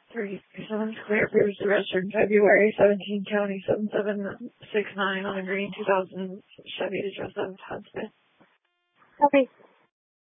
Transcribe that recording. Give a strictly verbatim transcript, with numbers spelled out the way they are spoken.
thirty-seven Square Rivers Western, February, seventeen County, seven seven six nine on a green two thousand Chevy to Joseph Hudson. Okay.